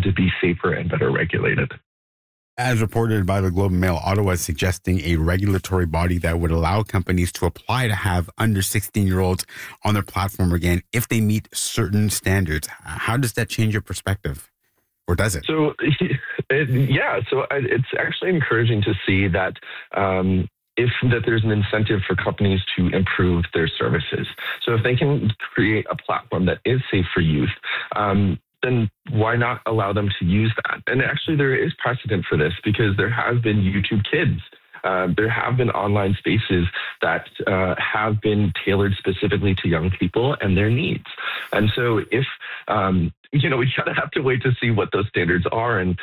to be safer and better regulated. As reported by the Globe and Mail, Ottawa is suggesting a regulatory body that would allow companies to apply to have under 16-year-olds on their platform again if they meet certain standards. How does that change your perspective? Or does it? So it's actually encouraging to see that that there's an incentive for companies to improve their services. So if they can create a platform that is safe for youth, then why not allow them to use that? And actually, there is precedent for this because there have been YouTube Kids. There have been online spaces that have been tailored specifically to young people and their needs. And so if, we kind of have to wait to see what those standards are and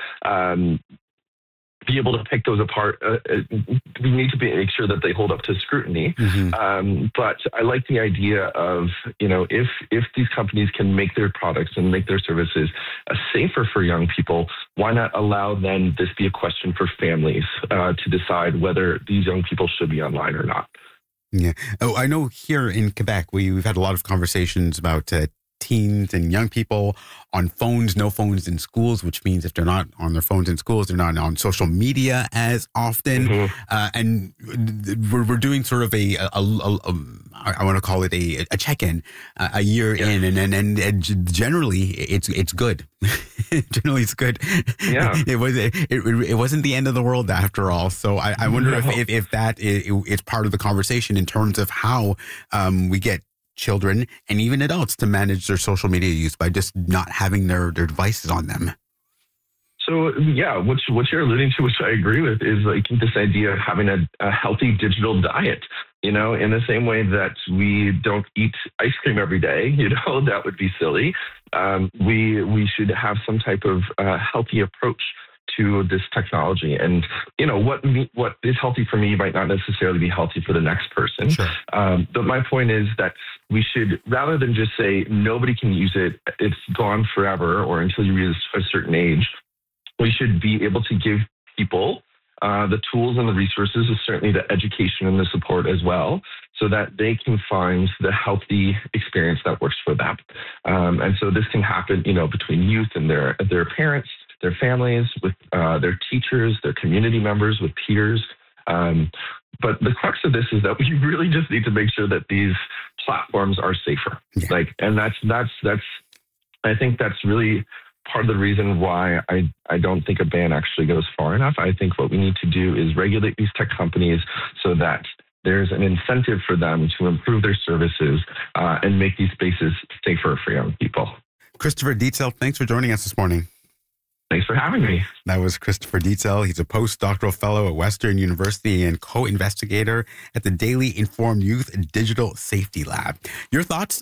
be able to pick those apart. We need to make sure that they hold up to scrutiny. Mm-hmm. But I like the idea of, if these companies can make their products and make their services safer for young people, why not allow then this be a question for families to decide whether these young people should be online or not? Yeah. Oh, I know here in Quebec, we've had a lot of conversations about teens and young people on phones, no phones in schools, which means if they're not on their phones in schools, they're not on social media as often. Mm-hmm. And we're doing sort of I want to call it a check-in a year in, and generally it's good. Generally, it's good. Yeah, it wasn't the end of the world after all. So I wonder if that is part of the conversation in terms of how we get children and even adults to manage their social media use by just not having their devices on them. So, what you're alluding to, which I agree with, is like this idea of having a healthy digital diet, in the same way that we don't eat ice cream every day, that would be silly. We should have some type of healthy approach to this technology. And, what is healthy for me might not necessarily be healthy for the next person. Sure. But my point is that we should, rather than just say nobody can use it, it's gone forever or until you reach a certain age, we should be able to give people the tools and the resources, and certainly the education and the support as well, so that they can find the healthy experience that works for them. And so this can happen, between youth and their parents, their families, with their teachers, their community members, with peers. But the crux of this is that we really just need to make sure that these platforms are safer. Yeah. And that's I think that's really part of the reason why I don't think a ban actually goes far enough. I think what we need to do is regulate these tech companies so that there's an incentive for them to improve their services and make these spaces safer for young people. Christopher Dietzel, thanks for joining us this morning. Thanks for having me. That was Christopher Dietzel. He's a postdoctoral fellow at Western University and co-investigator at the Daily Informed Youth Digital Safety Lab. Your thoughts?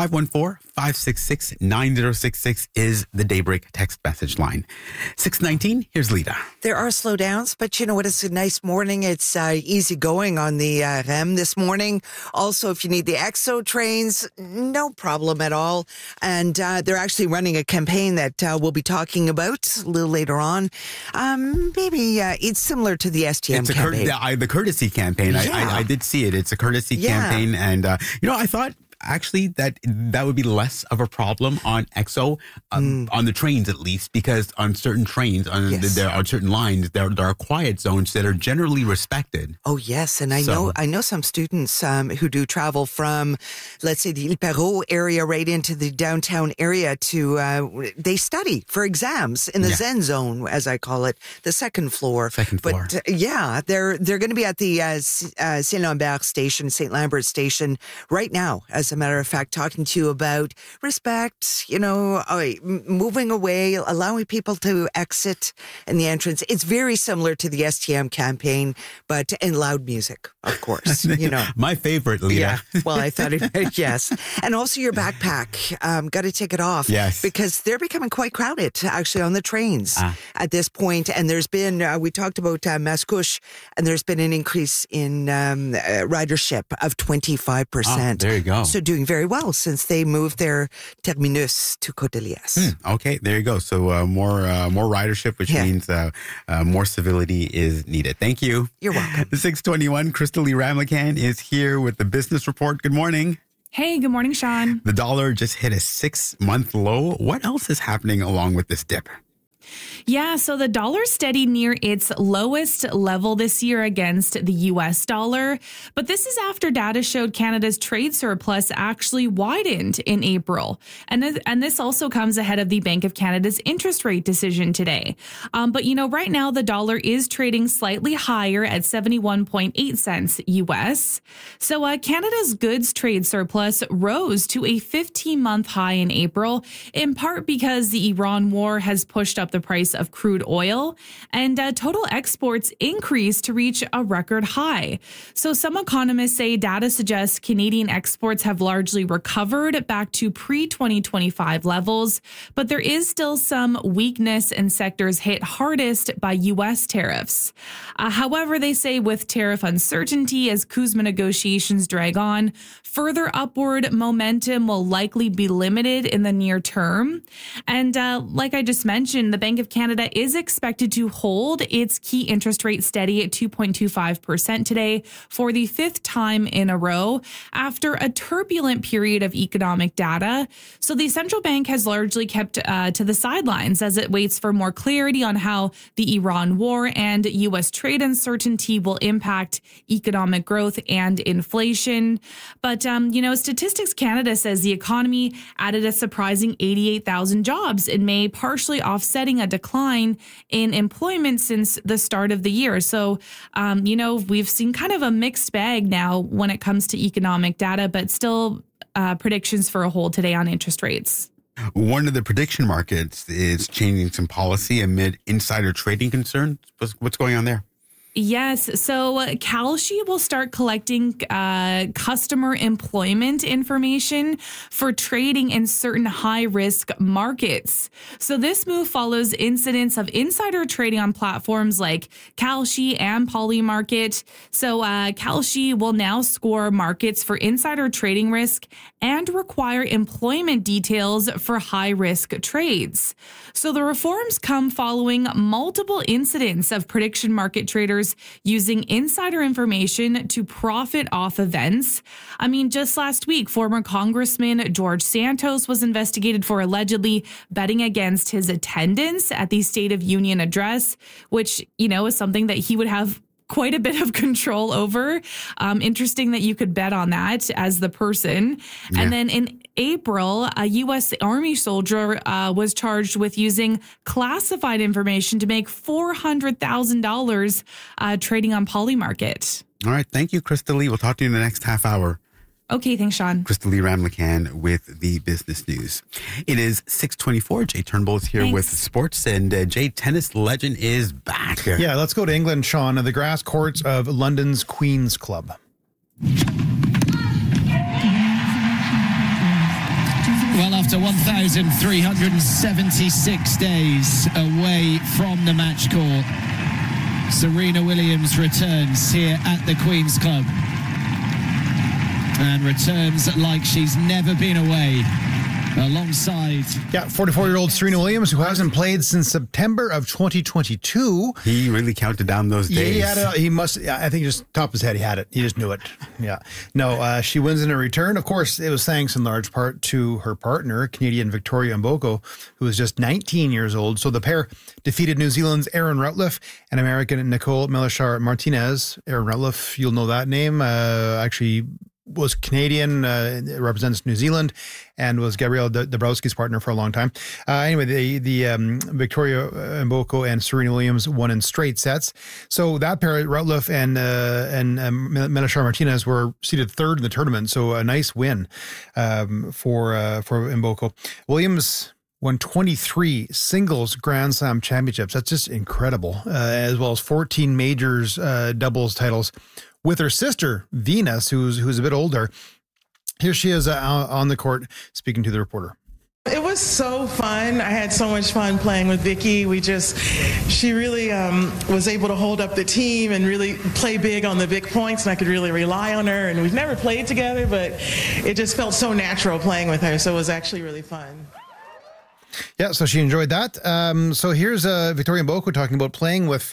514-566-9066 is the Daybreak text message line. 6:19, here's Lita. There are slowdowns, but you know what? It's a nice morning. It's easy going on the REM this morning. Also, if you need the EXO trains, no problem at all. And they're actually running a campaign that we'll be talking about a little later on. Maybe it's similar to the STM campaign. The courtesy campaign. Yeah. I did see it. It's a courtesy campaign. And, I thought actually that would be less of a problem on EXO, on the trains at least, because on certain trains, there are certain lines, there are quiet zones that are generally respected. Oh yes, and I know some students who do travel from, let's say, the Ile Perrot area right into the downtown area to they study for exams in the Zen zone, as I call it, the second floor. But they're going to be at the St. Lambert station right now, as a matter of fact, talking to you about respect, moving away, allowing people to exit in the entrance. It's very similar to the STM campaign, but in loud music, of course. My favorite, Lita. Yeah, well, I thought yes. And also your backpack, got to take it off. Yes. Because they're becoming quite crowded, actually, on the trains at this point. And there's been, we talked about Mascouche, and there's been an increase in ridership of 25%. Oh, there you go. So doing very well since they moved their terminus to Côte-de-Liesse. Okay, there you go. So more ridership, which means more civility is needed. Thank you. You're welcome. 6:21, Crystal Lee Ramlakan is here with the Business Report. Good morning. Hey, good morning, Sean. The dollar just hit a 6-month low. What else is happening along with this dip? Yeah, so the dollar steady near its lowest level this year against the U.S. dollar. But this is after data showed Canada's trade surplus actually widened in April. And this also comes ahead of the Bank of Canada's interest rate decision today. But, right now the dollar is trading slightly higher at 71.8 cents U.S. So Canada's goods trade surplus rose to a 15-month high in April, in part because the Iran war has pushed up the price of crude oil, and total exports increased to reach a record high. So some economists say data suggests Canadian exports have largely recovered back to pre-2025 levels, but there is still some weakness in sectors hit hardest by U.S. tariffs. However, they say with tariff uncertainty as CUSMA negotiations drag on, further upward momentum will likely be limited in the near term. And like I just mentioned, the Bank of Canada is expected to hold its key interest rate steady at 2.25% today for the fifth time in a row after a turbulent period of economic data. So the central bank has largely kept to the sidelines as it waits for more clarity on how the Iran war and U.S. trade uncertainty will impact economic growth and inflation. But, Statistics Canada says the economy added a surprising 88,000 jobs in May, partially offsetting a decline in employment since the start of the year. So, we've seen kind of a mixed bag now when it comes to economic data, but still predictions for a hold today on interest rates. One of the prediction markets is changing some policy amid insider trading concerns. What's going on there? Yes. So Kalshi will start collecting customer employment information for trading in certain high-risk markets. So this move follows incidents of insider trading on platforms like Kalshi and Polymarket. So Kalshi will now score markets for insider trading risk and require employment details for high-risk trades. So the reforms come following multiple incidents of prediction market traders using insider information to profit off events. I mean, just last week, former Congressman George Santos was investigated for allegedly betting against his attendance at the State of Union address, which, is something that he would have quite a bit of control over. Interesting that you could bet on that as the person. Yeah. And then in April, a U.S. Army soldier was charged with using classified information to make $400,000 trading on Polymarket. All right. Thank you, Krista Lee. We'll talk to you in the next half hour. Okay, thanks, Sean. Krista Lee Ramlichan with the business news. It is 6:24. Jay Turnbull is here with sports, and Jay, tennis legend is back. Yeah, let's go to England, Sean, the grass courts of London's Queen's Club. Well, after 1,376 days away from the match court, Serena Williams returns here at the Queen's Club. And returns like she's never been away. Alongside 44-year-old Serena Williams, who hasn't played since September of 2022. He really counted down those days. He must. I think just top of his head, he had it. He just knew it. Yeah. No, she wins in a return. Of course, it was thanks in large part to her partner, Canadian Victoria Mboko, who was just 19 years old. So the pair defeated New Zealand's Aaron Routliffe and American Nicole Melechar Martinez. Aaron Routliffe, you'll know that name. Actually was Canadian, represents New Zealand, and was Gabrielle Dabrowski's partner for a long time. Anyway, the Victoria Mboko and Serena Williams won in straight sets. So that pair, Routliffe and Melechar Martinez, were seeded third in the tournament. So a nice win for Mboko. Williams won 23 singles Grand Slam championships. That's just incredible, as well as 14 majors doubles titles with her sister, Venus, who's a bit older. Here she is on the court speaking to the reporter. It was so fun. I had so much fun playing with Vicky. She really was able to hold up the team and really play big on the big points, and I could really rely on her. And we've never played together, but it just felt so natural playing with her. So it was actually really fun. Yeah, so she enjoyed that. So here's Victoria Mboko talking about playing with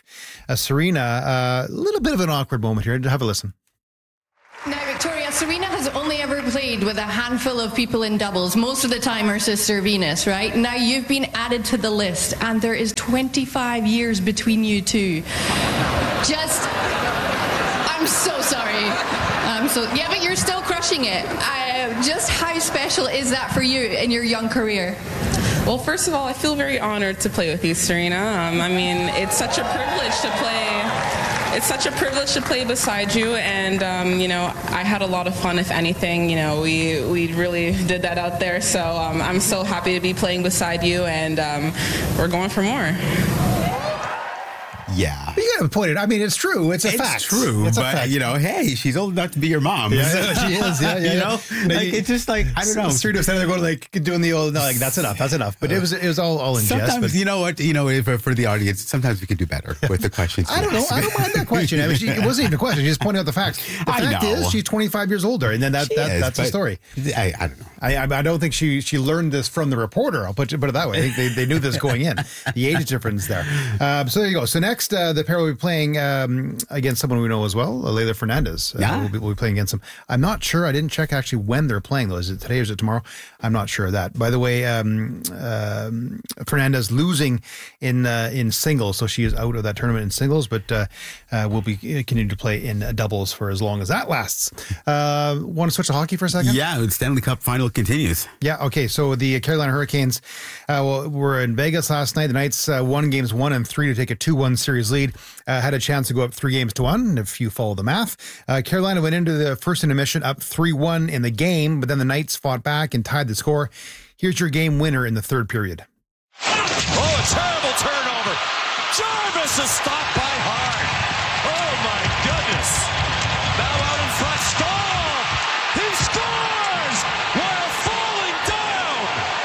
Serena. A little bit of an awkward moment here. Have a listen. Now, Victoria, Serena has only ever played with a handful of people in doubles. Most of the time our sister Venus, right? Now you've been added to the list and there is 25 years between you two. I'm so sorry. Yeah, but you're still crushing it. Just how special is that for you in your young career? Well, first of all, I feel very honored to play with you, Serena. I mean, it's such a privilege to play. It's such a privilege to play beside you, and I had a lot of fun. If anything, we really did that out there. So I'm so happy to be playing beside you, and we're going for more. Yeah. You got to point it. I mean, it's true. It's a fact. It's true. It's a but, fact. Hey, she's old enough to be your mom. Yeah, she is. Yeah. It's just like, I don't know. Serena was standing there going doing the old, that's enough. But it was all in jest. Sometimes, you know what? For the audience, sometimes we can do better with the questions. I don't know. I don't mind that question. I mean, it wasn't even a question. She just pointed out the facts. The fact is, she's 25 years older, and then that's the story. I don't know. I don't think she learned this from the reporter. I'll put it that way. I think they knew this going in. The age difference there. So there you go. So next, the pair will be playing against someone we know as well, Leylah Fernandez. We'll be playing against them. I'm not sure. I didn't check actually when they're playing though. Is it today or is it tomorrow? I'm not sure of that. By the way, Fernandez losing in singles, so she is out of that tournament in singles, but will be continuing to play in doubles for as long as that lasts. Want to switch to hockey for a second? Yeah, the Stanley Cup final continues. Yeah, okay. So the Carolina Hurricanes were in Vegas last night. The Knights won games 1 and 3 to take a 2-1 series lead. Had a chance to go up 3-1, if you follow the math. Carolina went into the first intermission up 3-1 in the game, but then the Knights fought back and tied the score. Here's your game winner in the third period. Oh, a terrible turnover. Jarvis is stopped by Hart. Oh, my goodness. Now out in front, Stahl. He scores while falling down.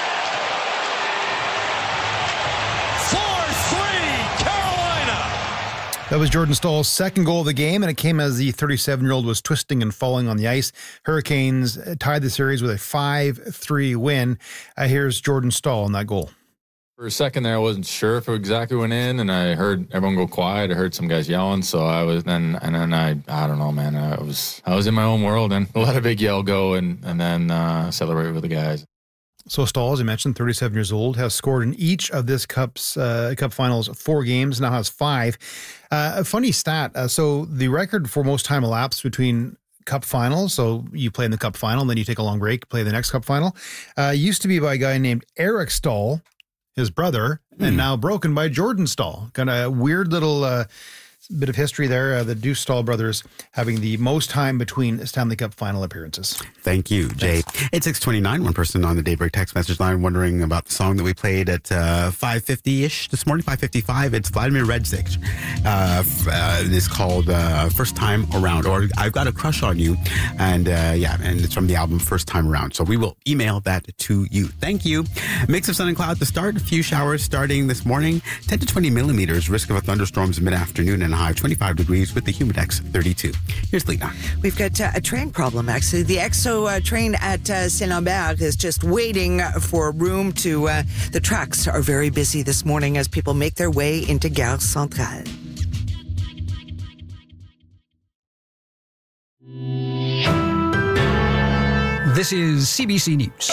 4-3, Carolina. That was Jordan Stahl's second goal of the game, and it came as the 37-year-old was twisting and falling on the ice. Hurricanes tied the series with a 5-3 win. Here's Jordan Stahl on that goal. For a second there, I wasn't sure if it exactly went in, and I heard everyone go quiet. I heard some guys yelling, so I was then I don't know, man. I was in my own world and let a big yell go, and then celebrate with the guys. So Stahl, as I mentioned, 37 years old, has scored in each of this Cup finals 4 games, now has 5. A funny stat. So the record for most time elapsed between Cup finals, so you play in the Cup final, then you take a long break, play the next Cup final, used to be by a guy named Eric Stahl, his brother, and now broken by Jordan Stahl. Kind of weird little bit of history there. The Deuce Stahl brothers having the most time between Stanley Cup final appearances. Thank you, Jay. It's 6:29. One person on the Daybreak text message line wondering about the song that we played at 5:50-ish this morning, 5:55. It's Vladimir Redzich. It's called First Time Around, or I've Got a Crush on You. And and it's from the album First Time Around. So we will email that to you. Thank you. Mix of sun and cloud to start. A few showers starting this morning. 10 to 20 millimeters. Risk of a thunderstorms mid-afternoon, and a high of 25 degrees with the Humidex 32. Here's Lena. We've got a train problem, actually. The EXO train at Saint-Lambert is just waiting for room to... the tracks are very busy this morning as people make their way into Gare Centrale. This is CBC News.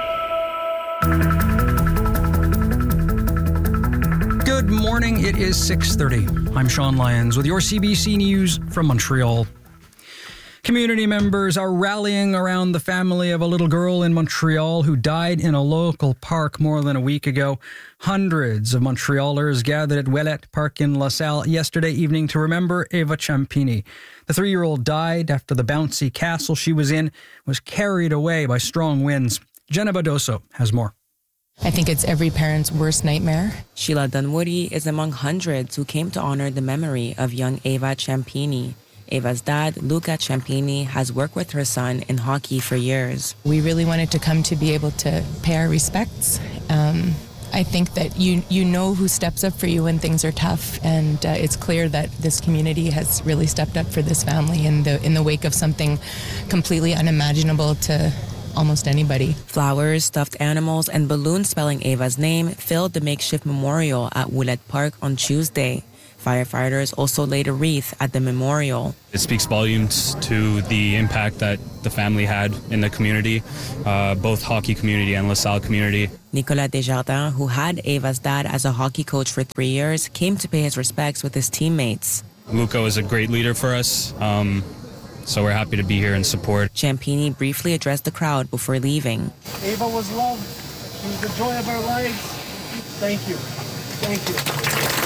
Good morning. It is 6:30. I'm Sean Lyons with your CBC News from Montreal. Community members are rallying around the family of a little girl in Montreal who died in a local park more than a week ago. Hundreds of Montrealers gathered at Ouellette Park in LaSalle yesterday evening to remember Eva Ciampini. The 3-year-old died after the bouncy castle she was in was carried away by strong winds. Jenna Badoso has more. I think it's every parent's worst nightmare. Sheila Dunwoody is among hundreds who came to honor the memory of young Eva Ciampini. Eva's dad, Luca Ciampini, has worked with her son in hockey for years. We really wanted to come to be able to pay our respects. I think that you know who steps up for you when things are tough, and it's clear that this community has really stepped up for this family in the wake of something completely unimaginable to almost anybody. Flowers, stuffed animals, and balloons spelling Eva's name filled the makeshift memorial at Ouellette Park on Tuesday. Firefighters also laid a wreath at the memorial. It speaks volumes to the impact that the family had in the community, both hockey community and LaSalle community. Nicolas Desjardins, who had Eva's dad as a hockey coach for 3 years, came to pay his respects with his teammates. Luca was a great leader for us, so we're happy to be here and support. Ciampini briefly addressed the crowd before leaving. Eva was loved. She was the joy of our lives. Thank you. Thank you.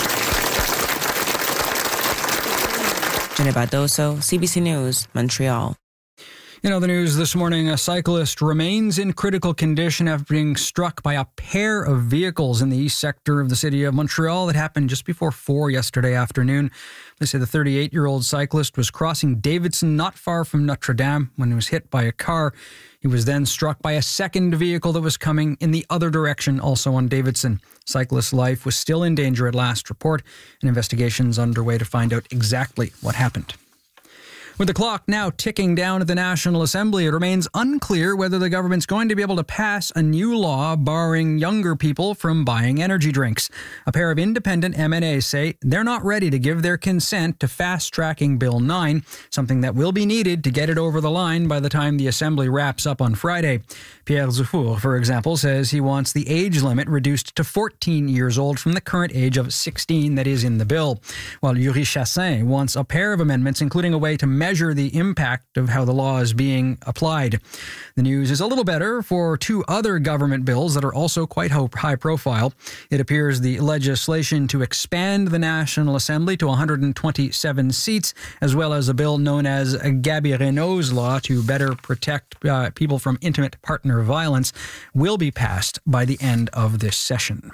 Jenna Badoso, CBC News, Montreal. In other news this morning, a cyclist remains in critical condition after being struck by a pair of vehicles in the east sector of the city of Montreal. That happened just before 4 yesterday afternoon. They say the 38-year-old cyclist was crossing Davidson not far from Notre Dame when he was hit by a car. He was then struck by a second vehicle that was coming in the other direction, also on Davidson. Cyclist's life was still in danger at last report. An investigation is underway to find out exactly what happened. With the clock now ticking down at the National Assembly, it remains unclear whether the government's going to be able to pass a new law barring younger people from buying energy drinks. A pair of independent MNAs say they're not ready to give their consent to fast-tracking Bill 9, something that will be needed to get it over the line by the time the Assembly wraps up on Friday. Pierre Dufour, for example, says he wants the age limit reduced to 14 years old from the current age of 16 that is in the bill, while Yuri Chassin wants a pair of amendments, including a way to measure the impact of how the law is being applied. The news is a little better for two other government bills that are also quite high profile. It appears the legislation to expand the National Assembly to 127 seats, as well as a bill known as Gabi Renault's law to better protect people from intimate partner violence, will be passed by the end of this session.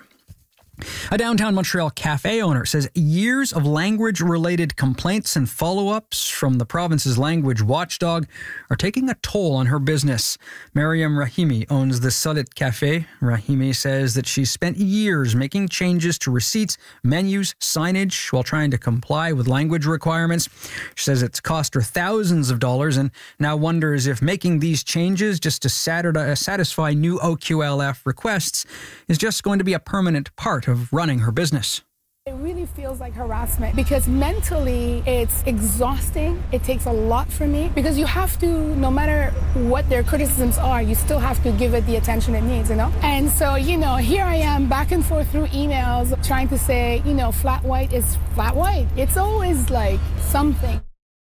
A downtown Montreal cafe owner says years of language-related complaints and follow-ups from the province's language watchdog are taking a toll on her business. Mariam Rahimi owns the Solit Cafe. Rahimi says that she's spent years making changes to receipts, menus, signage while trying to comply with language requirements. She says it's cost her thousands of dollars and now wonders if making these changes just to satisfy new OQLF requests is just going to be a permanent part of running her business. It really feels like harassment because mentally it's exhausting. It takes a lot from me because you have to, no matter what their criticisms are, you still have to give it the attention it needs, And so, here I am back and forth through emails trying to say, flat white is flat white. It's always like something.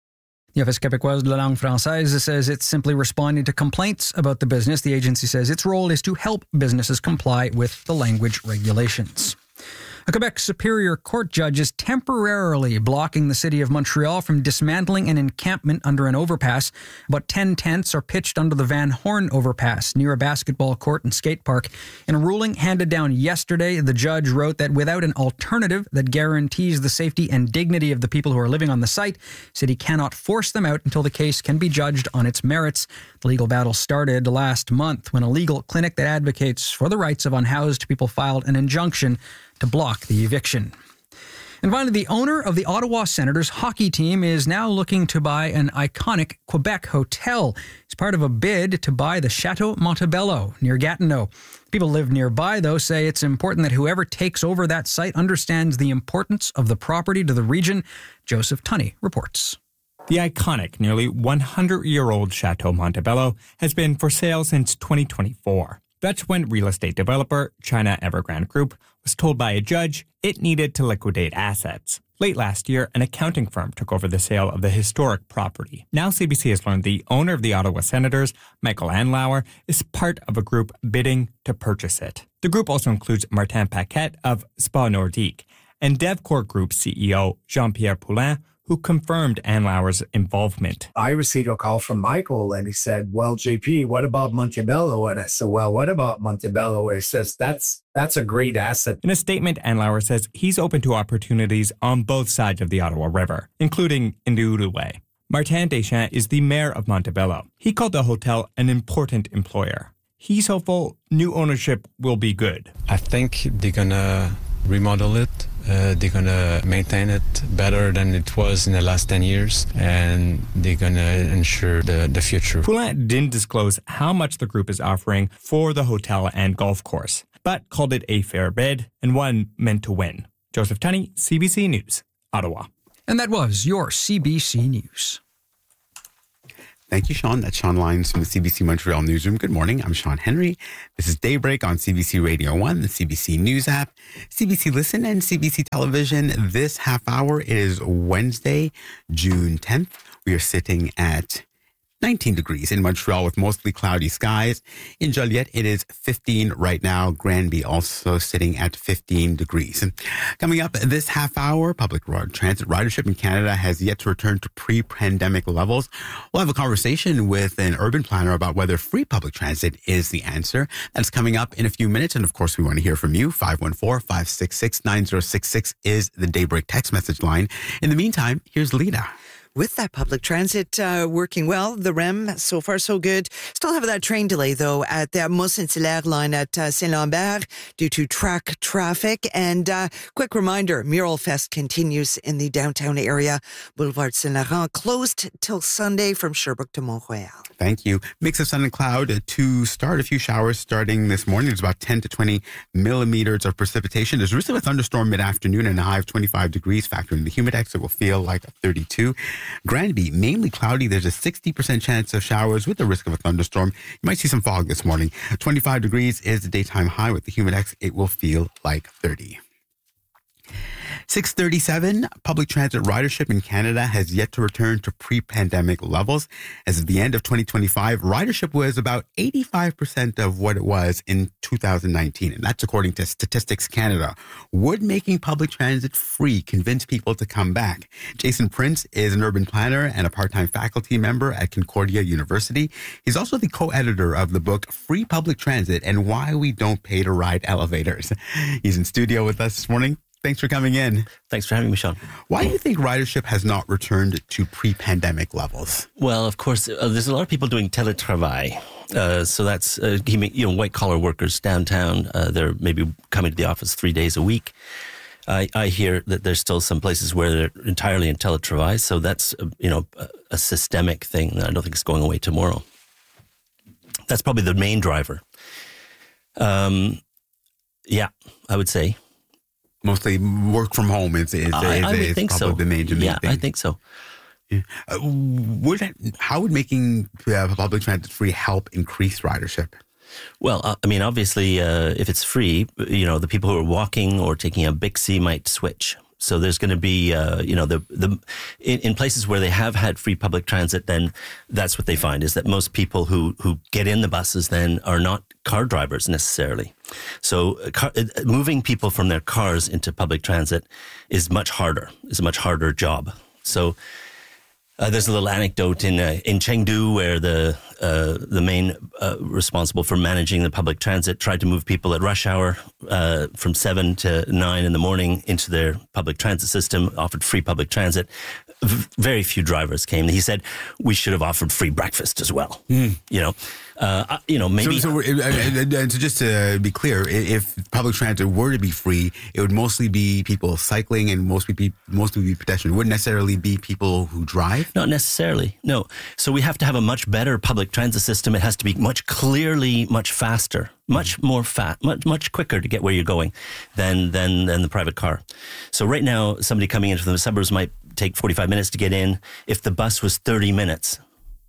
The Office Québécoise de la Langue Française says it's simply responding to complaints about the business. The agency says its role is to help businesses comply with the language regulations. A Quebec Superior Court judge is temporarily blocking the city of Montreal from dismantling an encampment under an overpass. About 10 tents are pitched under the Van Horn overpass near a basketball court and skate park. In a ruling handed down yesterday, the judge wrote that without an alternative that guarantees the safety and dignity of the people who are living on the site, city cannot force them out until the case can be judged on its merits. The legal battle started last month when a legal clinic that advocates for the rights of unhoused people filed an injunction to block the eviction. And finally, the owner of the Ottawa Senators hockey team is now looking to buy an iconic Quebec hotel. It's part of a bid to buy the Chateau Montebello near Gatineau. People who live nearby, though, say it's important that whoever takes over that site understands the importance of the property to the region. Joseph Tunney reports. The iconic, nearly 100-year-old Chateau Montebello has been for sale since 2024. That's when real estate developer China Evergrande Group was told by a judge it needed to liquidate assets. Late last year, an accounting firm took over the sale of the historic property. Now CBC has learned the owner of the Ottawa Senators, Michael Andlauer, is part of a group bidding to purchase it. The group also includes Martin Paquette of Spa Nordique and DevCore Group CEO Jean-Pierre Poulin, who confirmed Andlauer's involvement. I received a call from Michael and he said, well, JP, what about Montebello? And I said, well, what about Montebello? He says, that's a great asset. In a statement, Andlauer says he's open to opportunities on both sides of the Ottawa River, including in the Outaouais. Martin Deschamps is the mayor of Montebello. He called the hotel an important employer. He's hopeful new ownership will be good. I think they're going to remodel it. They're going to maintain it better than it was in the last 10 years, and they're going to ensure the future. Poulin didn't disclose how much the group is offering for the hotel and golf course, but called it a fair bid and one meant to win. Joseph Tunney, CBC News, Ottawa. And that was your CBC News. Thank you, Sean. That's Sean Lyons from the CBC Montreal Newsroom. Good morning. I'm Sean Henry. This is Daybreak on CBC Radio 1, the CBC News app, CBC Listen, and CBC Television. This half hour is Wednesday, June 10th. We are sitting at 19 degrees in Montreal with mostly cloudy skies. In Joliet, it is 15 right now. Granby also sitting at 15 degrees. And coming up this half hour, public transit ridership in Canada has yet to return to pre-pandemic levels. We'll have a conversation with an urban planner about whether free public transit is the answer. That's coming up in a few minutes. And of course, we want to hear from you. 514-566-9066 is the Daybreak text message line. In the meantime, here's Lita. With that public transit working well, the REM, so far so good. Still have that train delay, though, at the Mont-Saint-Hilaire line at Saint-Lambert due to track traffic. And quick reminder, Mural Fest continues in the downtown area. Boulevard Saint-Laurent closed till Sunday from Sherbrooke to Mont-Royal. Thank you. Mix of sun and cloud to start. A few showers starting this morning. There's about 10 to 20 millimeters of precipitation. There's a risk of a thunderstorm mid-afternoon and a high of 25 degrees. Factoring the humidex, it will feel like 32. Granby, mainly cloudy. There's a 60% chance of showers with the risk of a thunderstorm. You might see some fog this morning. 25 degrees is the daytime high. With the humidex, it will feel like 30. 637, public transit ridership in Canada has yet to return to pre-pandemic levels. As of the end of 2025, ridership was about 85% of what it was in 2019. And that's according to Statistics Canada. Would making public transit free convince people to come back? Jason Prince is an urban planner and a part-time faculty member at Concordia University. He's also the co-editor of the book Free Public Transit and Why We Don't Pay to Ride Elevators. He's in studio with us this morning. Thanks for coming in. Thanks for having me, Sean. Why do you think ridership has not returned to pre-pandemic levels? Well, of course, there's a lot of people doing teletravail. So that's, white collar workers downtown. They're maybe coming to the office 3 days a week. I hear that there's still some places where they're entirely in teletravail. So that's, a systemic thing that I don't think is going away tomorrow. That's probably the main driver. I would say. Mostly work from home is I think probably so. the major thing. I think so. Yeah. How would making public transit free help increase ridership? Well, obviously, if it's free, the people who are walking or taking a Bixi might switch. So there's going to be, in places where they have had free public transit, then that's what they find is that most people who get in the buses then are not car drivers necessarily. So moving people from their cars into public transit is a much harder job. So there's a little anecdote in Chengdu where the main responsible for managing the public transit tried to move people at rush hour from 7 to 9 in the morning into their public transit system, offered free public transit. Very few drivers came. He said, we should have offered free breakfast as well. Maybe. So just to be clear, if public transit were to be free, it would mostly be people cycling and mostly be pedestrian. It wouldn't necessarily be people who drive? Not necessarily, no. So we have to have a much better public transit system. It has to be much faster, much quicker to get where you're going than the private car. So right now, somebody coming into the suburbs might take 45 minutes to get in. If the bus was 30 minutes,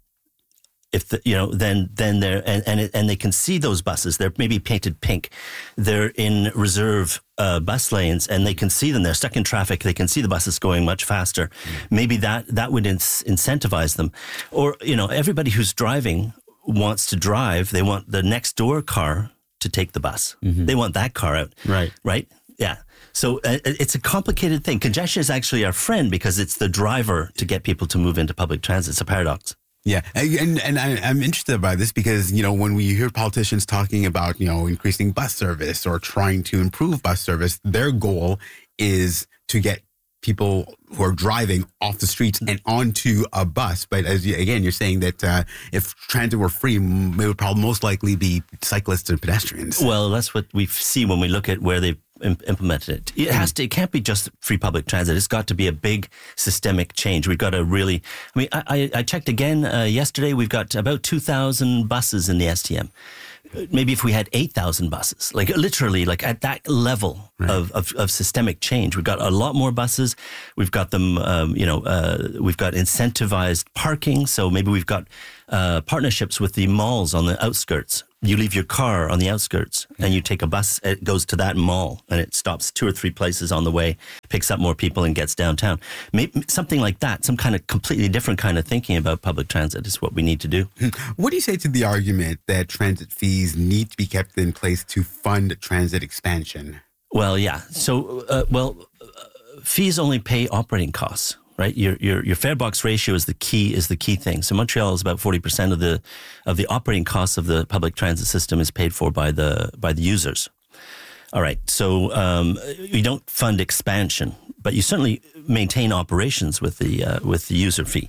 then they're and they can see those buses. They're maybe painted pink. They're in reserve bus lanes, and they can see them. They're stuck in traffic. They can see the buses going much faster. Maybe that would incentivize them. Or everybody who's driving wants to drive. They want the next door car to take the bus. Mm-hmm. They want that car out. Right. Yeah. So it's a complicated thing. Congestion is actually our friend because it's the driver to get people to move into public transit. It's a paradox. Yeah. And I'm interested by this because, when we hear politicians talking about, increasing bus service or trying to improve bus service, their goal is to get people who are driving off the streets and onto a bus. But you're saying that if transit were free, it would probably most likely be cyclists and pedestrians. Well, that's what we see when we look at where they've implemented it. It can't be just free public transit. It's got to be a big systemic change. We've got to really, I checked again yesterday. We've got about 2,000 buses in the STM. maybe if we had 8,000 buses, like literally like at that level of systemic change. We've got a lot more buses. We've got them, we've got incentivized parking. So maybe we've got partnerships with the malls on the outskirts. You leave your car on the outskirts and you take a bus, it goes to that mall and it stops 2 or 3 places on the way, picks up more people and gets downtown. Maybe something like that, some kind of completely different kind of thinking about public transit is what we need to do. What do you say to the argument that transit fees need to be kept in place to fund transit expansion? Well, yeah. So, fees only pay operating costs. Right, your fare box ratio is the key thing. So Montreal is about 40% of the operating costs of the public transit system is paid for by the users. All right, so you don't fund expansion, but you certainly maintain operations with the user fee.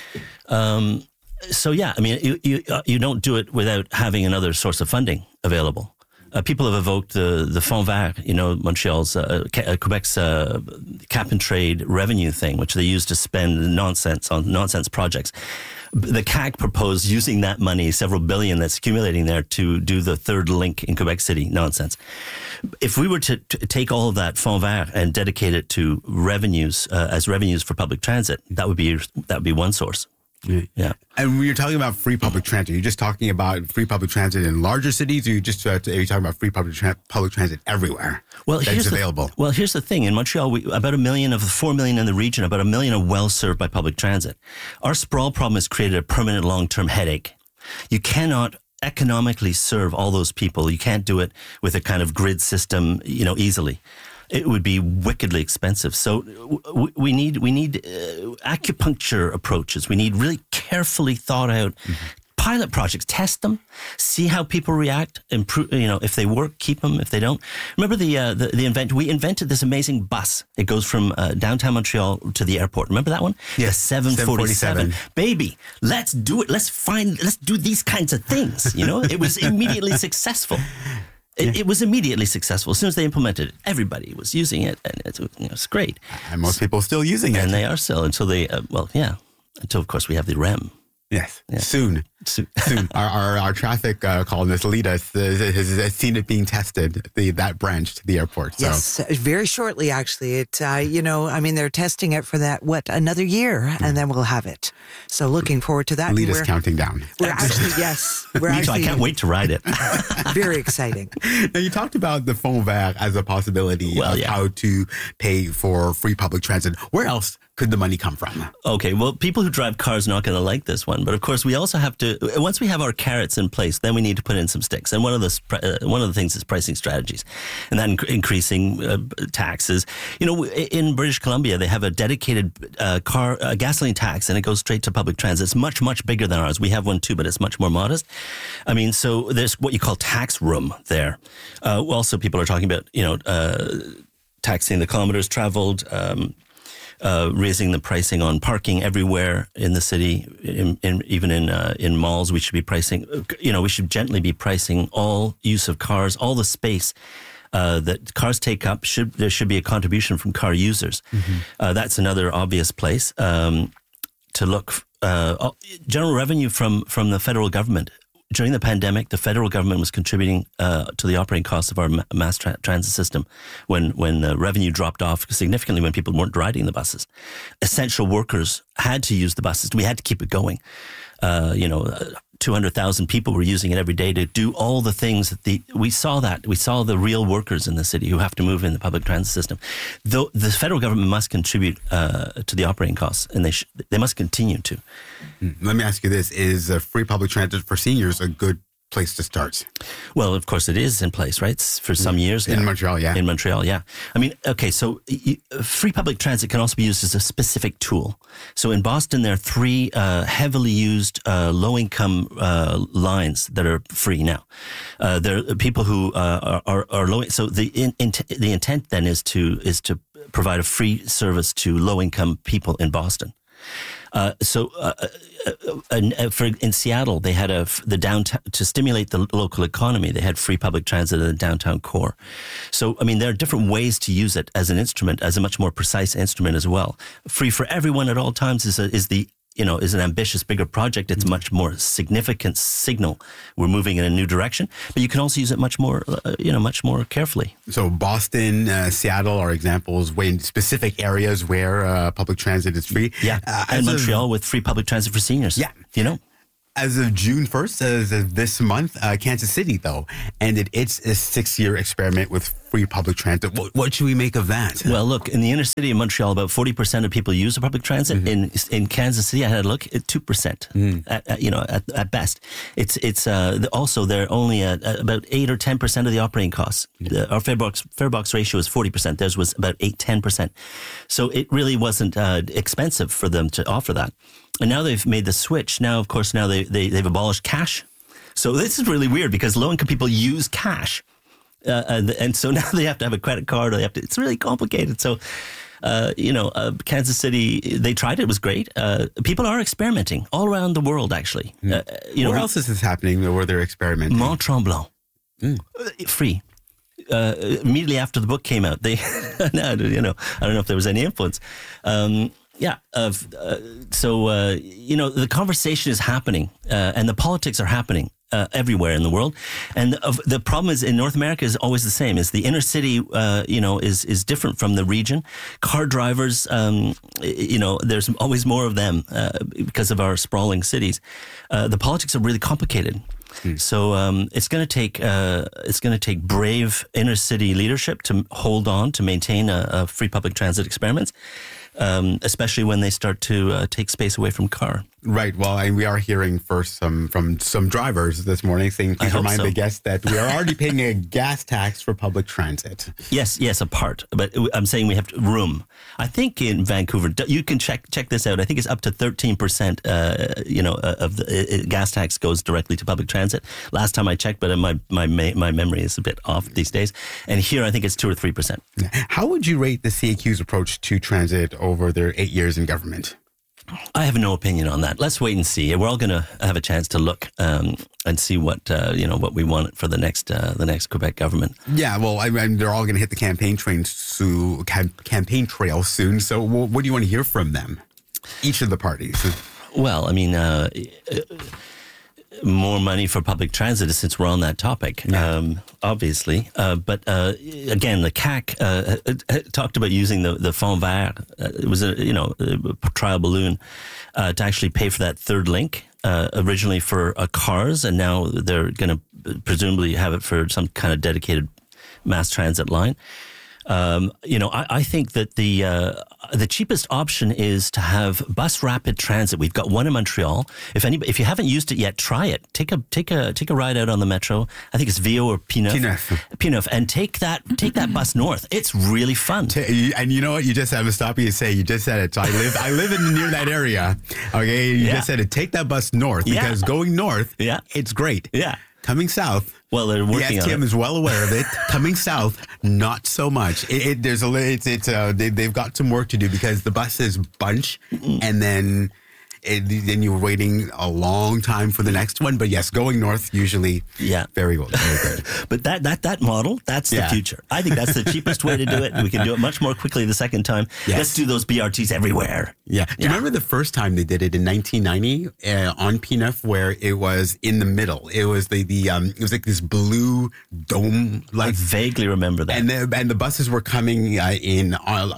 So yeah, I mean you don't do it without having another source of funding available. People have evoked the Fonds Vert, Montreal's, Quebec's cap and trade revenue thing, which they use to spend nonsense on nonsense projects. The CAQ proposed using that money, several billion that's accumulating there, to do the third link in Quebec City. Nonsense. If we were to take all of that Fonds Vert and dedicate it to revenues as revenues for public transit, that would be one source. Yeah. And when you're talking about free public transit, you're just talking about free public transit in larger cities, or are you talking about free public transit everywhere? Well, that's available. Here's the thing. In Montreal, about 1 million of the 4 million in the region, about 1 million are well served by public transit. Our sprawl problem has created a permanent long-term headache. You cannot economically serve all those people. You can't do it with a kind of grid system, easily. It would be wickedly expensive. So we need acupuncture approaches. We need really carefully thought out pilot projects. Test them, see how people react. Improve. If they work, keep them. If they don't, remember we invented this amazing bus. It goes from downtown Montreal to the airport. Remember that one? Yes, 747. Baby, let's do it. Let's do these kinds of things. It was immediately successful. It was immediately successful. As soon as they implemented it, everybody was using it, and it's great. And most people are still using it. And they are still, until until, of course, we have the REM. Yes, yeah. Soon. Our traffic columnist, Lita, has seen it being tested, that branch to the airport. So. Yes, very shortly, actually. They're testing it for another year, and then we'll have it. So looking forward to that. Lita's counting down. We're actually, I can't wait to ride it. Very exciting. Now, you talked about the Fonds Vert as a possibility of how to pay for free public transit. Where else could the money come from? Okay, well, people who drive cars are not going to like this one. But of course, we also have to, once we have our carrots in place, then we need to put in some sticks. And one of the things is pricing strategies, and that increasing taxes. In British Columbia, they have a dedicated gasoline tax, and it goes straight to public transit. It's much, much bigger than ours. We have one too, but it's much more modest. So there's what you call tax room there. Also, people are talking about, taxing the kilometers traveled, raising the pricing on parking everywhere in the city, even in malls. We should be pricing, we should gently be pricing all use of cars, all the space that cars take up. There should be a contribution from car users. That's another obvious place to look. General revenue from the federal government. During the pandemic, the federal government was contributing to the operating costs of our mass transit system when the revenue dropped off significantly when people weren't riding the buses. Essential workers had to use the buses. We had to keep it going. 200,000 people were using it every day to do all the things that we saw the real workers in the city who have to move in the public transit system. Though the federal government must contribute to the operating costs, and they must continue to. Let me ask you this: is free public transit for seniors a good place to start? Well, of course it is in place, right? For some years now. In Montreal, yeah. In Montreal, yeah. So free public transit can also be used as a specific tool. So in Boston, there are 3 heavily used low-income lines that are free now. There are people who are low. So the intent then is to provide a free service to low-income people in Boston. In Seattle, they had the downtown to stimulate the local economy. They had free public transit in the downtown core. So, there are different ways to use it as an instrument, as a much more precise instrument as well. Free for everyone at all times is is an ambitious, bigger project. It's a much more significant signal. We're moving in a new direction, but you can also use it much more carefully. So Boston, Seattle are examples in specific areas where public transit is free. Yeah, and Montreal with free public transit for seniors. Yeah. As of June 1st, as of this month, Kansas City, though, ended its 6-year experiment with free public transit. What should we make of that? Well, look, in the inner city of Montreal, about 40% of people use the public transit. In Kansas City, I had a look at 2%, at best. It's also they're only at about 8 or 10% of the operating costs. Our fare box ratio is 40%. Theirs was about 8-10%. So it really wasn't expensive for them to offer that. And now they've made the switch. Now, of course, they've abolished cash. So this is really weird because low-income people use cash. And so now they have to have a credit card. Or it's really complicated. So, Kansas City, they tried it. It was great. People are experimenting all around the world, actually. Where else is this happening where they're experimenting? Mont-Tremblant. Free. Immediately after the book came out, I don't know if there was any influence. The conversation is happening and the politics are happening everywhere in the world. And the problem is in North America is always the same. Is the inner city, is different from the region. Car drivers, there's always more of them because of our sprawling cities. The politics are really complicated. So it's going to take brave inner city leadership to hold on to maintain a free public transit experiments. Especially when they start to take space away from car. Right. Well, and we are hearing first from some drivers this morning saying, please remind the guests that we are already paying a gas tax for public transit. Yes, a part. But I'm saying we have room. I think in Vancouver, you can check this out. I think it's up to 13%, of the gas tax goes directly to public transit. Last time I checked, but my memory is a bit off these days. And here I think it's 2 or 3%. How would you rate the CAQ's approach to transit over their 8 years in government? I have no opinion on that. Let's wait and see. We're all going to have a chance to look and see what we want for the next Quebec government. Yeah, well, they're all going to hit the campaign trail soon. So, what do you want to hear from them? Each of the parties. Well, more money for public transit, since we're on that topic, obviously. But again, the CAQ talked about using the Fonds Vert. It was a trial balloon to actually pay for that third link. Originally for cars, and now they're going to presumably have it for some kind of dedicated mass transit line. I think that the cheapest option is to have bus rapid transit. We've got one in Montreal. If you haven't used it yet, try it. Take a ride out on the metro. I think it's Vio or P9, and take that bus north. It's really fun. And you know what? You just have to stop you and say, you just said it. So I live near that area. Okay, you just said it. Take that bus north because going north, it's great. Yeah. Coming south, well, they're working on it. The STM is well aware of it. Coming south, not so much. They've got some work to do because the buses bunch, and then you're waiting a long time for the next one. But yes, going north usually, very well, very good. But that model, that's the future. I think that's the cheapest way to do it. We can do it much more quickly the second time. Yes. Let's do those BRTs everywhere. Yeah. Do you remember the first time they did it in 1990 on P9, where it was in the middle? It was it was like this blue dome. I vaguely remember that. And the buses were coming in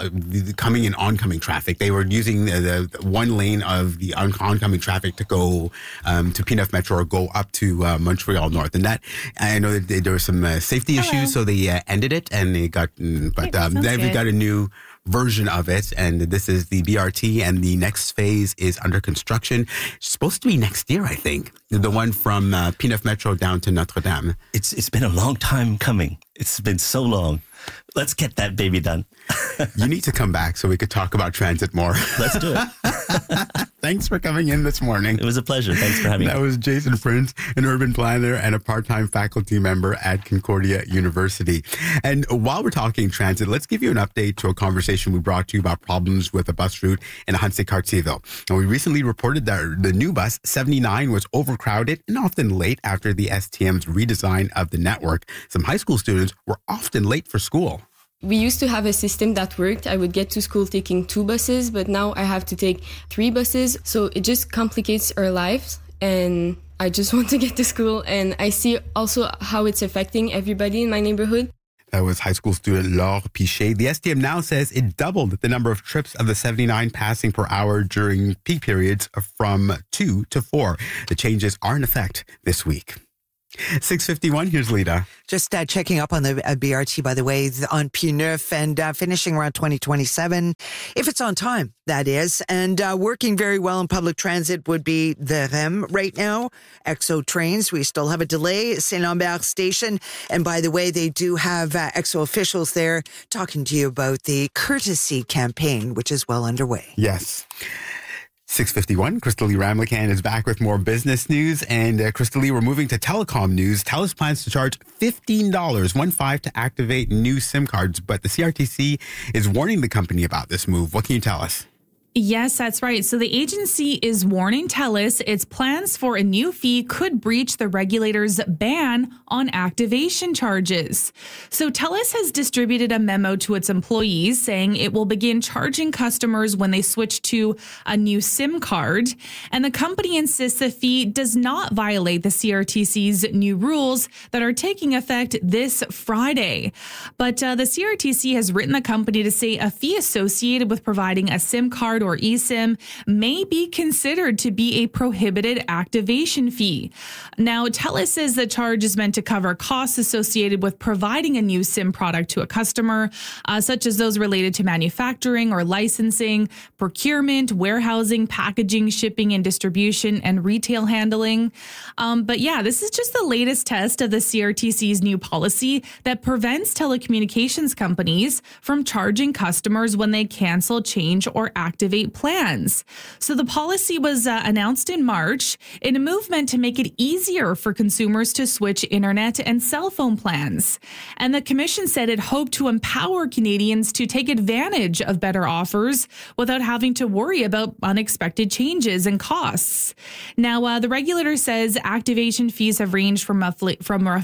oncoming traffic. They were using the one lane of the oncoming traffic to go to P9 Metro or go up to Montreal North. And that, I know that there were some safety issues, so they ended it, and they got, but they've got a new version of it, and this is the BRT, and the next phase is under construction. It's supposed to be next year, I think. The one from P9 Metro down to Notre Dame. It's been a long time coming. It's been so long. Let's get that baby done. You need to come back so we could talk about transit more. Let's do it. Thanks for coming in this morning. It was a pleasure. Thanks for having me. That was Jason Prince, an urban planner and a part-time faculty member at Concordia University. And while we're talking transit, let's give you an update to a conversation we brought to you about problems with a bus route in Huntsay-Cartierville. And we recently reported that the new bus, 79, was overcrowded and often late after the STM's redesign of the network. Some high school students were often late for school. We used to have a system that worked. I would get to school taking 2 buses, but now I have to take 3 buses. So it just complicates our lives. And I just want to get to school. And I see also how it's affecting everybody in my neighborhood. That was high school student Laure Pichet. The STM now says it doubled the number of trips of the 79 passing per hour during peak periods from 2 to 4. The changes are in effect this week. 6:51, here's Lita. Just checking up on the BRT, by the way, on Pieneuf and finishing around 2027, if it's on time, that is. And working very well in public transit would be the REM right now. EXO trains, we still have a delay. Saint-Lambert Station. And by the way, they do have EXO officials there talking to you about the courtesy campaign, which is well underway. Yes. 6:51, Crystalie Ramlakan is back with more business news. And Crystalie, we're moving to telecom news. TELUS plans to charge $15 to activate new SIM cards, but the CRTC is warning the company about this move. What can you tell us? Yes, that's right. So the agency is warning TELUS its plans for a new fee could breach the regulator's ban on activation charges. So TELUS has distributed a memo to its employees saying it will begin charging customers when they switch to a new SIM card. And the company insists the fee does not violate the CRTC's new rules that are taking effect this Friday. But the CRTC has written the company to say a fee associated with providing a SIM card or eSIM may be considered to be a prohibited activation fee. Now, TELUS says the charge is meant to cover costs associated with providing a new SIM product to a customer, such as those related to manufacturing or licensing, procurement, warehousing, packaging, shipping and distribution, and retail handling. But yeah, this is just the latest test of the CRTC's new policy that prevents telecommunications companies from charging customers when they cancel, change, or activate plans. So the policy was announced in March in a movement to make it easier for consumers to switch internet and cell phone plans. And the commission said it hoped to empower Canadians to take advantage of better offers without having to worry about unexpected changes and costs. Now, the regulator says activation fees have ranged from roughly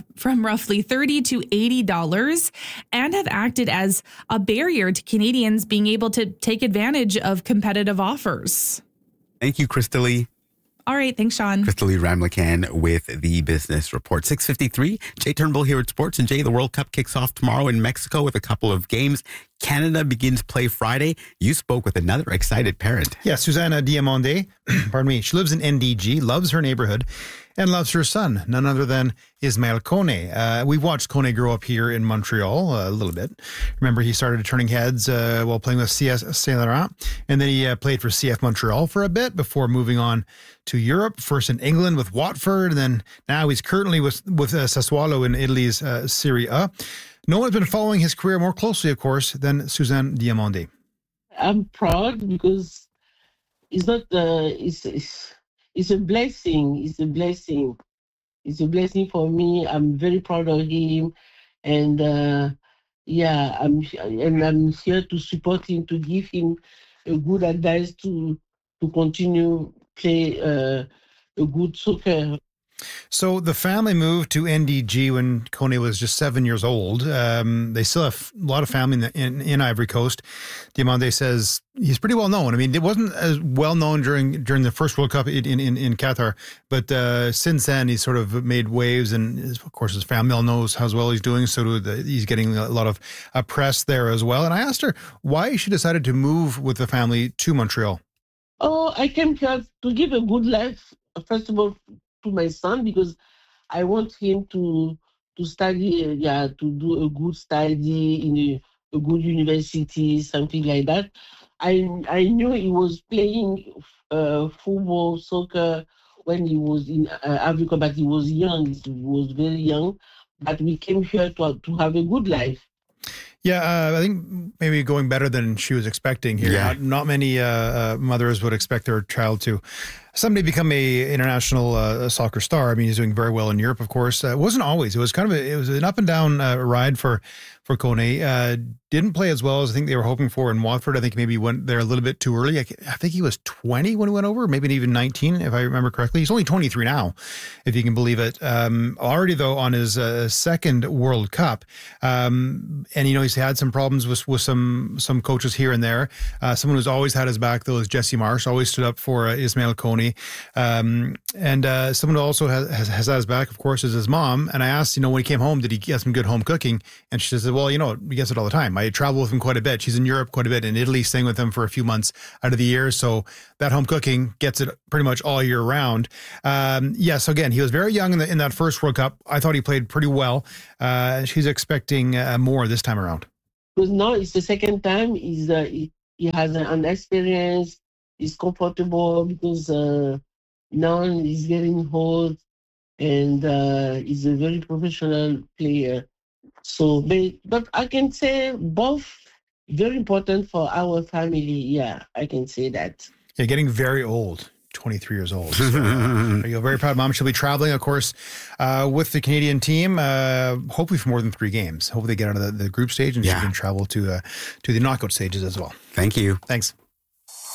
$30 to $80 and have acted as a barrier to Canadians being able to take advantage of competitive offers. Thank you, Crystalie. All right. Thanks, Sean. Crystalie Ramlakan with the Business Report. 6:53. Jay Turnbull here at Sports. And Jay, the World Cup kicks off tomorrow in Mexico with a couple of games. Canada begins play Friday. You spoke with another excited parent. Yeah, Susanna Diamande, pardon me. She lives in NDG, loves her neighborhood, and loves her son, none other than Ismael Kone. We've watched Kone grow up here in Montreal a little bit. Remember, he started turning heads while playing with CS Saint Laurent, and then he played for CF Montreal for a bit before moving on to Europe, first in England with Watford, and then now he's currently with Sassuolo in Italy's Serie A. No one's been following his career more closely, of course, than Suzanne Diamande. I'm proud because it's not it's a blessing. It's a blessing. It's a blessing for me. I'm very proud of him, and I'm here to support him, to give him a good advice to continue play a good soccer. So the family moved to NDG when Kone was just 7 years old. They still have a lot of family in Ivory Coast. Diamande says he's pretty well known. I mean, it wasn't as well known during the first World Cup in Qatar, but since then he's sort of made waves, and of course his family knows how well he's doing. So he's getting a lot of press there as well. And I asked her why she decided to move with the family to Montreal. Oh, I came here to give a good life, first of all, to my son, because I want him to study, to do a good study in a good university, something like that. I knew he was playing football, soccer when he was in Africa, but he was young. He was very young. But we came here to have a good life. Yeah, I think maybe going better than she was expecting here. Yeah. Not many mothers would expect their child to. someday become a international soccer star. I mean, he's doing very well in Europe, of course. It wasn't always. It was kind of it was an up and down ride for Kone. Didn't play as well as I think they were hoping for in Watford. I think maybe went there a little bit too early. I think he was 20 when he went over, maybe even 19, if I remember correctly. He's only 23 now, if you can believe it. Already, though, on his second World Cup. And, he's had some problems with some coaches here and there. Someone who's always had his back, though, is Jesse Marsh, always stood up for Ismail Kone. And someone who also has had his back, of course, is his mom. And I asked, when he came home, did he get some good home cooking? And she said, well, he gets it all the time. I travel with him quite a bit. She's in Europe quite a bit, in Italy, staying with him for a few months out of the year. So that home cooking gets it pretty much all year round. So again, he was very young in that first World Cup. I thought he played pretty well. She's expecting more this time around. Because now it's the second time. He has an experience. He's comfortable because now he's getting old, and he's a very professional player. So, but I can say both very important for our family. Yeah, I can say that. Yeah, getting very old. 23 years old. So, you're a very proud mom. She'll be traveling, of course, with the Canadian team, hopefully for more than 3 games. Hopefully they get out of the group stage and she can travel to the knockout stages as well. Thank you. Thanks.